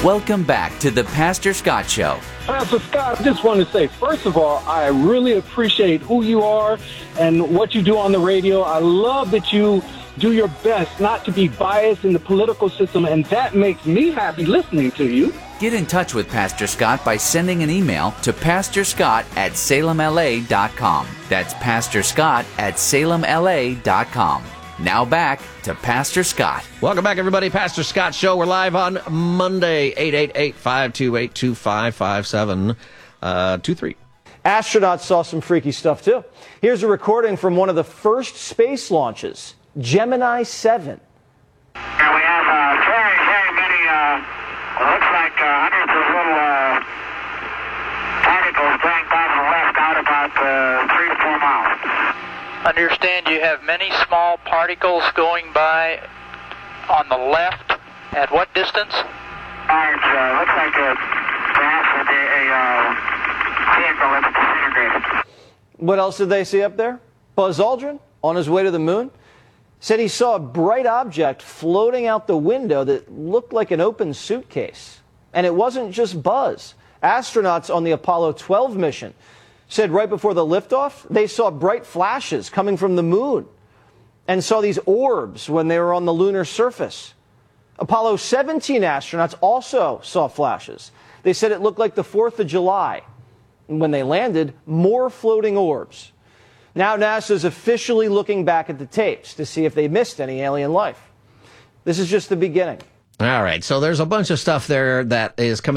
Welcome back to the Pastor Scott Show. Pastor Scott, I just want to say, first of all, I really appreciate who you are and what you do on the radio. I love that you do your best not to be biased in the political system, and that makes me happy listening to you. Get in touch with Pastor Scott by sending an email to pastorscott@salemla.com. That's pastorscott@salemla.com. Now back to Pastor Scott. Welcome back, everybody. Pastor Scott Show. We're live on Monday, 888-528-2557-23. Astronauts saw some freaky stuff, too. Here's a recording from one of the first space launches, Gemini 7. Here we have very many, looks like hundreds of little particles going by from the left out about 3 to 4 miles. Understand you have many small particles going by on the left. At what distance? It looks like perhaps a vehicle that's disintegrated. What else did they see up there? Buzz Aldrin, on his way to the moon, said he saw a bright object floating out the window that looked like an open suitcase. And it wasn't just Buzz. Astronauts on the Apollo 12 mission said right before the liftoff, they saw bright flashes coming from the moon and saw these orbs when they were on the lunar surface. Apollo 17 astronauts also saw flashes. They said it looked like the 4th of July. And when they landed, more floating orbs. Now NASA's officially looking back at the tapes to see if they missed any alien life. This is just the beginning. All right, so there's a bunch of stuff there that is coming